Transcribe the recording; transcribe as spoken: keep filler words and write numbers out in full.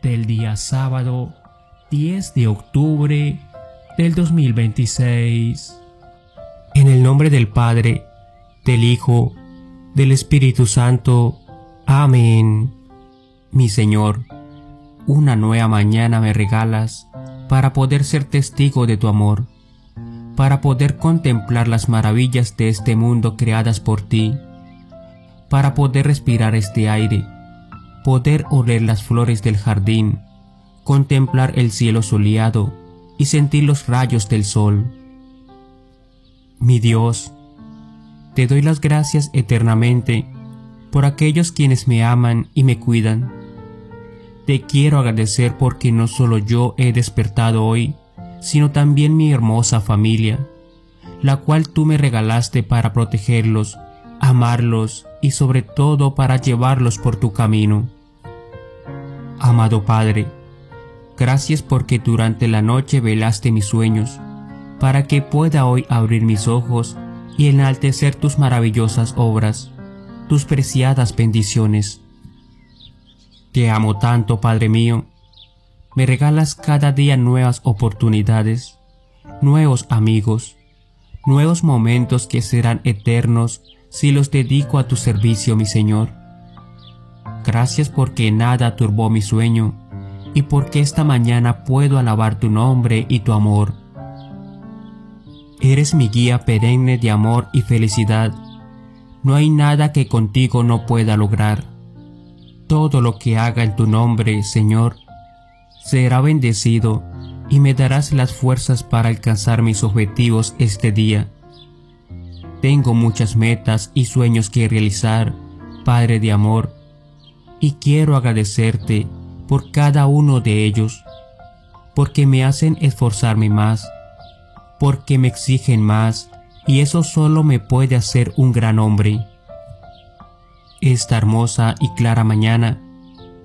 del día sábado diez de octubre del dos mil veintiséis. En el nombre del Padre, del Hijo, del Espíritu Santo. Amén. Mi Señor, una nueva mañana me regalas para poder ser testigo de tu amor, para poder contemplar las maravillas de este mundo creadas por ti, para poder respirar este aire, poder oler las flores del jardín, contemplar el cielo soleado y sentir los rayos del sol. Mi Dios, te doy las gracias eternamente por aquellos quienes me aman y me cuidan. Te quiero agradecer porque no solo yo he despertado hoy, sino también mi hermosa familia, la cual tú me regalaste para protegerlos, amarlos y sobre todo para llevarlos por tu camino. Amado Padre, gracias porque durante la noche velaste mis sueños, para que pueda hoy abrir mis ojos y enaltecer tus maravillosas obras, tus preciadas bendiciones. Te amo tanto, Padre mío. Me regalas cada día nuevas oportunidades, nuevos amigos, nuevos momentos que serán eternos si los dedico a tu servicio, mi Señor. Gracias porque nada turbó mi sueño y porque esta mañana puedo alabar tu nombre y tu amor. Eres mi guía perenne de amor y felicidad. No hay nada que contigo no pueda lograr. Todo lo que haga en tu nombre, Señor, será bendecido y me darás las fuerzas para alcanzar mis objetivos este día. Tengo muchas metas y sueños que realizar, Padre de amor, y quiero agradecerte por cada uno de ellos, porque me hacen esforzarme más, porque me exigen más, y eso solo me puede hacer un gran hombre. Esta hermosa y clara mañana